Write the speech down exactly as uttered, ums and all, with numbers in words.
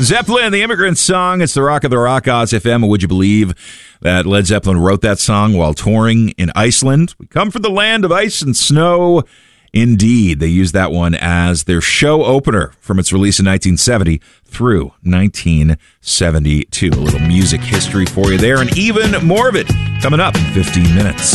Zeppelin, the Immigrant Song. It's the Rock of the Rock, Oz F M. Would you believe that Led Zeppelin wrote that song while touring in Iceland? We come from the land of ice and snow. Indeed, they used that one as their show opener from its release in nineteen seventy through nineteen seventy-two. A little music history for you there, and even more of it coming up in fifteen minutes.